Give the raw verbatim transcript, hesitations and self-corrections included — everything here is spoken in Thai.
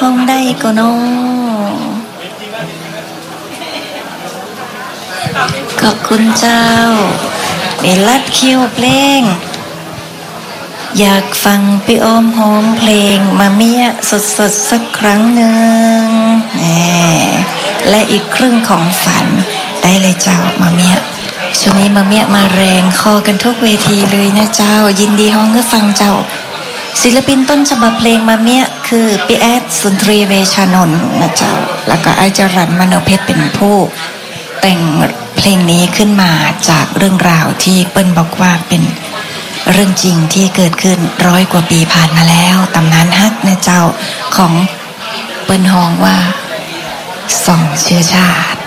ห้องได้ก็น้อขอบคุณเจ้าเดลัดคิวเพลงอยากฟังพี่อ้อมห้องเพลงมาเมียสดสดสักครั้งหนึ่งแหมและอีกครึ่งของฝันได้เลยเจ้ามาเมียช่วงนี้มาเมียมาแรงคอกันทุกเวทีเลยนะเจ้ายินดีห้องก็ฟังเจ้าศิลปินต้นฉบับเพลงมาเมียคือพี่แอดสุนทรีเวชานนท์นะเจ้าแล้วก็ไอจรัญมโนเพชรเป็นผู้แต่งเพลงนี้ขึ้นมาจากเรื่องราวที่เปิ้ลบอกว่าเป็นเรื่องจริงที่เกิดขึ้นร้อยกว่าปีผ่านมาแล้วตำนานฮักนะเจ้าของเปิ้ลฮองว่าสองเชื้อชาติ